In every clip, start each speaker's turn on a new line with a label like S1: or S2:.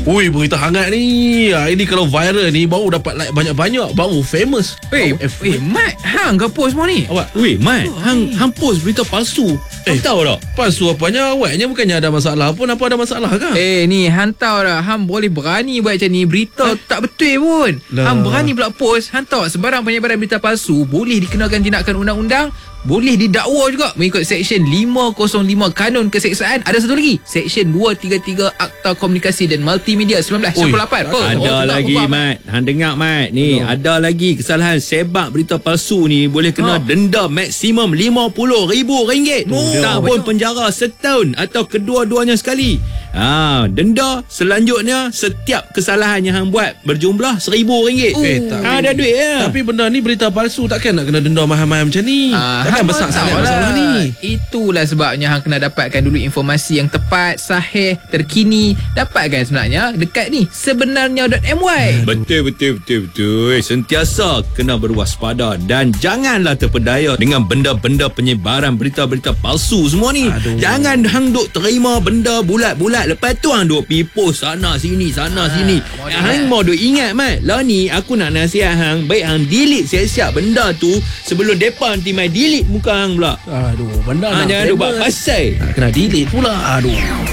S1: Ui, berita hangat ni. Ini kalau viral ni baru dapat like banyak-banyak, baru famous.
S2: Mat, hang ke post semua ni?
S1: Awak
S3: Mat, hang post berita palsu. Tahu tak?
S1: palsu apanya? Awaknya bukannya ada masalah pun. Apa ada masalah ke?
S2: Ni hantar dah. Hang boleh berani buat macam ni. Berita tak betul pun. Hang berani pula post. Hantar sebarang penyebaran berita palsu boleh dikenakan tindakan undang-undang, boleh didakwa juga mengikut Seksyen 505 Kanun Keseksaan. Ada satu lagi, Seksyen 233 Akta Komunikasi dan Multimedia 1998.
S3: Ada lagi, Mat. Hang dengar, Mat. Ni, ada lagi kesalahan sebar berita palsu ni boleh kena denda maksimum RM50,000. Tak pun penjara setahun atau kedua-duanya sekali. Denda selanjutnya setiap kesalahan yang hang buat berjumlah RM1,000. Ada duit ya.
S1: Tapi benda ni berita palsu, takkan nak kena denda mahal-mahal macam ni. Takkan besar sangat masalah ni.
S2: Itulah sebabnya hang kena dapatkan dulu informasi yang tepat, sahih, terkini. Dapatkan sebenarnya dekat ni sebenarnya.my.
S3: Betul. Sentiasa kena berwaspada dan janganlah terpedaya dengan benda-benda penyebaran berita-berita palsu semua ni. Jangan hang duk terima benda bulat-bulat, lepas tu hang duk pergi post sana sini. Hang mau duk ingat, Mat. Lah ni aku nak nasihat hang, baik hang delete siap-siap benda tu sebelum depa nanti mai delete muka hang pula.
S1: Benda nak
S3: jangan duk buat pasal.
S1: kena delete pula.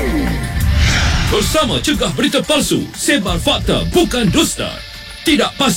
S4: Bersama cegah berita palsu, sebar fakta bukan dusta. Tidak pasti